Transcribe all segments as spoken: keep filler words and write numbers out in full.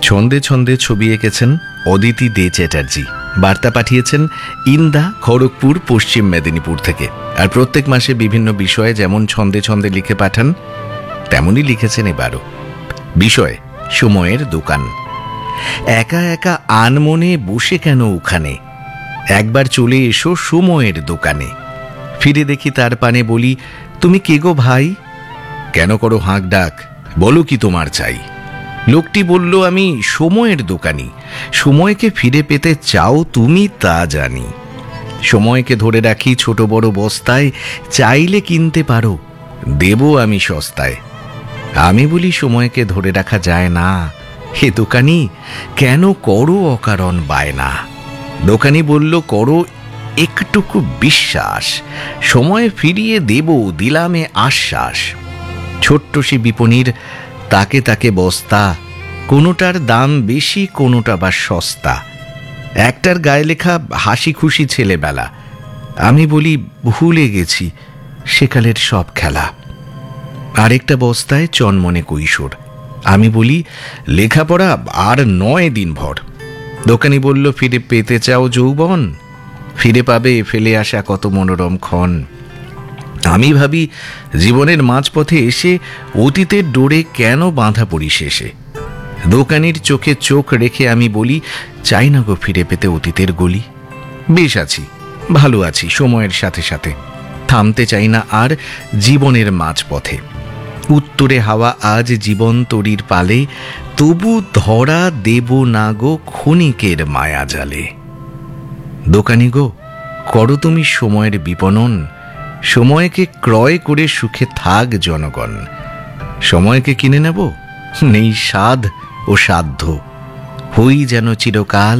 ছন্দে ছন্দে ছবি এঁকেছেন অদিতি দে চ্যাটার্জি। বার্তা পাঠিয়েছেন ইন্দা, খড়গপুর, পশ্চিম মেদিনীপুর থেকে। আর প্রত্যেক মাসে বিভিন্ন বিষয়ে যেমন ছন্দে ছন্দে লিখে পাঠান, তেমনই লিখেছেন এবারও। বিষয় সময়ের দোকান। একা একা আনমনে বসে কেন ওখানে, একবার চলে এসো সময়ের দোকানে। ফিরে দেখি তার পানে, বলি তুমি কে গো ভাই, কেন করো হাঁক ডাক, বলো কি তোমার চাই। লোকটি বলল, আমি সময়ের দোকানি। সময়কে ফিরে পেতে চাও তুমি তা জানি। সময়কে ধরে রাখি ছোট বড় বস্তায়, চাইলে কিনতে পারো, দেব আমি সস্তায়। আমি বলি সময়কে ধরে রাখা যায় না, হে দোকানি কেন করো অকারণ বায়না। দোকানি বলল, করো একটুকু বিশ্বাস, সময় ফিরিয়ে দেব দিলামে আশ্বাস। ছোট্ট সে বিপণীর তাকে তাকে বস্তা, কোনোটার দাম বেশি কোনোটা বা সস্তা। একটার গায়ে লেখা হাসি খুশি ছেলেবেলা। আমি বলি ভুলে গেছি সেকালের সব খেলা। আরেকটা বস্তায় চনমনে কৈশোর। আমি বলি লেখাপড়া আর নয় দিন ভর। দোকানি বলল, ফিরে পেতে চাও যৌবন, ফিরে পাবে ফেলে আসা কত মনোরম ক্ষণ। আমি ভাবি জীবনের মাঝপথে এসে অতীতের ডোরে কেন বাঁধা পড়ি শেষে। দোকানির চোখে চোখ রেখে আমি বলি, চাই না গো ফিরে পেতে অতীতের গলি। বেশ আছি, ভালো আছি সময়ের সাথে সাথে, থামতে চাই না আর জীবনের মাঝপথে। উত্তরে হাওয়া আজ জীবন তরির পালে, তবু ধরা দেব না গো ক্ষণিকের মায়া জালে। দোকানি গো করো তুমি সময়ের বিপণন, সময়কে ক্রয় করে সুখে থাক জনগণ। সময়কে কিনে নেব নেই সাধ ও সাধ্য, হই যেন চিরকাল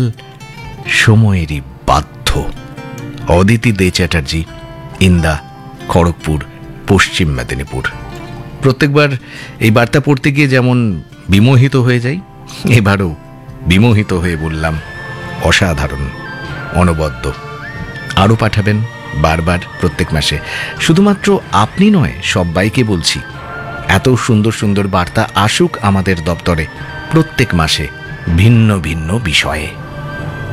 সময়েরই বাধ্য। অদিতি দে চ্যাটার্জি, ইন্দা, খড়গপুর, পশ্চিম মেদিনীপুর। প্রত্যেকবার এই বার্তা পড়তে গিয়ে যেমন বিমোহিত হয়ে যাই, এবারও বিমোহিত হয়ে বললাম অসাধারণ, অনবদ্য। আরও পাঠাবেন বারবার প্রত্যেক মাসে। শুধুমাত্র আপনি নয়, সবাইকে বলছি এত সুন্দর সুন্দর বার্তা আসুক আমাদের দপ্তরে প্রত্যেক মাসে ভিন্ন ভিন্ন বিষয়ে।